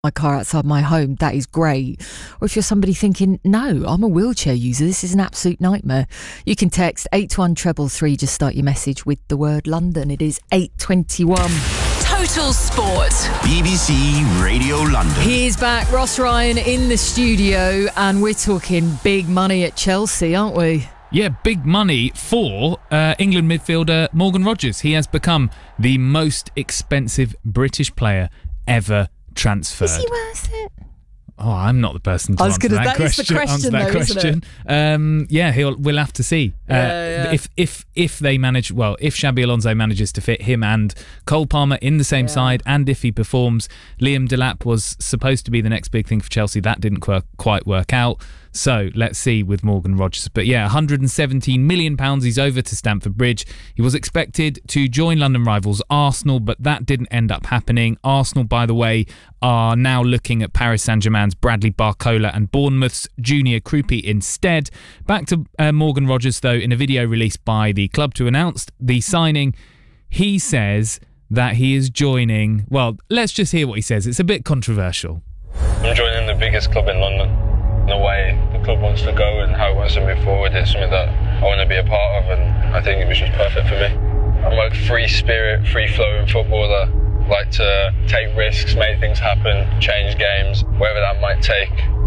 my car outside my home, that is great. Or if you're somebody thinking, no, I'm a wheelchair user, this is an absolute nightmare, you can text 82133, just start your message with the word London. It is 8:21. Total Sport. BBC Radio London. He's back, Ross Ryan in the studio, and we're talking big money at Chelsea, aren't we? Yeah, big money for England midfielder Morgan Rogers. He has become the most expensive British player ever transferred. Is he worth it? Oh, I'm not the person to answer that question. We'll have to see. If they manage, well, if Xabi Alonso manages to fit him and Cole Palmer in the same side, and if he performs. Liam Delap was supposed to be the next big thing for Chelsea. That didn't quite work out. So let's see with Morgan Rogers. But yeah, £117 million. He's over to Stamford Bridge. He was expected to join London rivals Arsenal, but that didn't end up happening. Arsenal, by the way, are now looking at Paris Saint-Germain's Bradley Barcola and Bournemouth's Junior Krupi instead. Back to Morgan Rogers, though, in a video released by the club to announce the signing, he says that he is joining... Well, let's just hear what he says. It's a bit controversial. I'm joining the biggest club in London. The way the club wants to go and how it wants to move forward is something that I want to be a part of, and I think it was just perfect for me. I'm a free spirit, free-flowing footballer. Like to take risks, make things happen, change games, wherever that might take.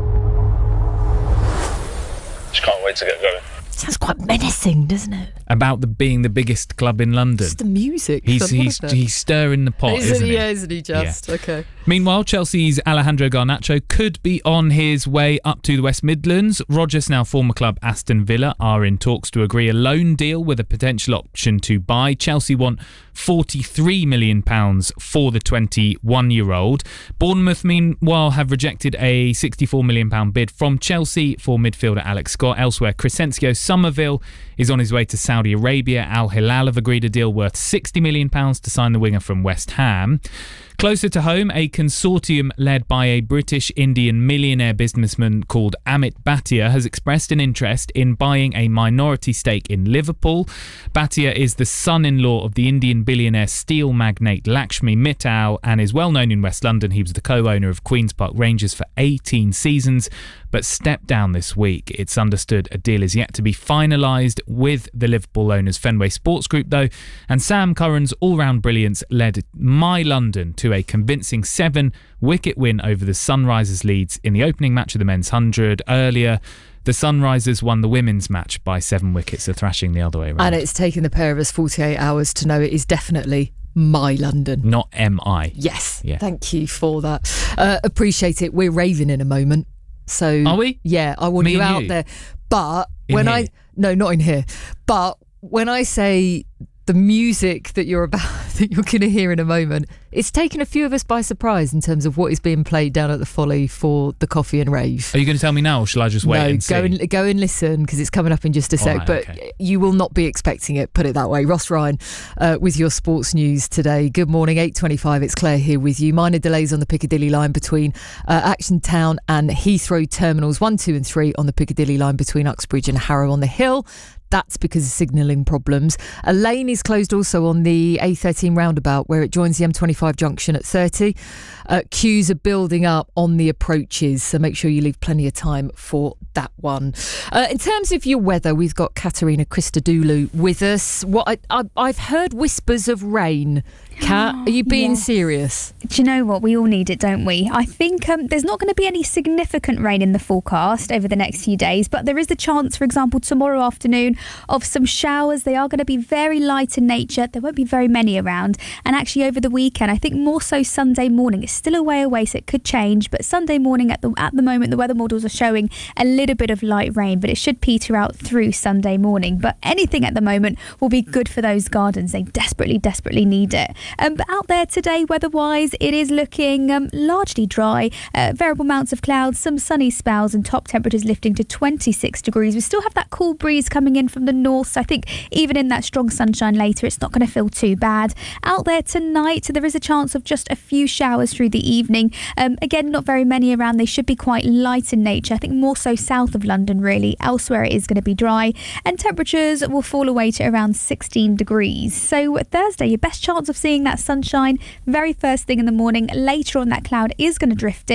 Just can't wait to get going. Sounds quite menacing, doesn't it? About being the biggest club in London. It's the music. He's stirring the pot, isn't he? Yeah, isn't he just? Yeah. Okay. Meanwhile, Chelsea's Alejandro Garnacho could be on his way up to the West Midlands. Rogers, now former club Aston Villa, are in talks to agree a loan deal with a potential option to buy. Chelsea want £43 million for the 21-year-old. Bournemouth, meanwhile, have rejected a £64 million bid from Chelsea for midfielder Alex Scott. Elsewhere, Crescencio Somerville is on his way to Saudi Arabia. Al Hilal have agreed a deal worth £60 million to sign the winger from West Ham. Closer to home, a consortium led by a British-Indian millionaire businessman called Amit Bhatia has expressed an interest in buying a minority stake in Liverpool. Bhatia is the son-in-law of the Indian billionaire steel magnate Lakshmi Mittal and is well known in West London. He was the co-owner of Queen's Park Rangers for 18 seasons, but stepped down this week. It's understood a deal is yet to be finalised with the Liverpool owners Fenway Sports Group, though, and Sam Curran's all-round brilliance led My London to a convincing 7-wicket win over the Sunrisers Leeds in the opening match of the men's 100. Earlier, the Sunrisers won the women's match by 7 wickets, so thrashing the other way around. And it's taken the pair of us 48 hours to know it is definitely My London. Not M-I. Yes. Yeah. Thank you for that. Appreciate it. We're raving in a moment. So are we? Yeah, I want you out there. But when I... No, not in here. But when I say the music that you're going to hear in a moment, it's taken a few of us by surprise in terms of what is being played down at the Folly for the coffee and rave. Are you going to tell me now, or shall I just wait and see? Go and listen, because it's coming up in just a sec. Right, but okay. You will not be expecting it, put it that way. Ross Ryan with your sports news today. Good morning, 8:25. It's Claire here with you. Minor delays on the Piccadilly line between Acton Town and Heathrow Terminals 1, 2 and 3 on the Piccadilly line between Uxbridge and Harrow on the Hill. That's because of signalling problems. A lane is closed also on the A13 roundabout where it joins the M25 junction at 30. Queues are building up on the approaches, so make sure you leave plenty of time for that one. In terms of your weather, we've got Katerina Christodoulou with us. I've heard whispers of rain. Kat, are you being serious? Do you know what? We all need it, don't we? I think there's not going to be any significant rain in the forecast over the next few days, but there is a chance, for example, tomorrow afternoon of some showers. They are going to be very light in nature. There won't be very many around. And actually over the weekend, I think more so Sunday morning. It's still a way away, so it could change. But Sunday morning, at the moment, the weather models are showing a little bit of light rain, but it should peter out through Sunday morning. But anything at the moment will be good for those gardens. They desperately, desperately need it. But out there today, weather-wise, it is looking largely dry. Variable amounts of clouds, some sunny spells, and top temperatures lifting to 26 degrees. We still have that cool breeze coming in in from the north. So I think even in that strong sunshine later, it's not going to feel too bad. Out there tonight, there is a chance of just a few showers through the evening. Again, not very many around. They should be quite light in nature. I think more so south of London, really. Elsewhere, it is going to be dry. And temperatures will fall away to around 16 degrees. So Thursday, your best chance of seeing that sunshine very first thing in the morning. Later on, that cloud is going to drift in.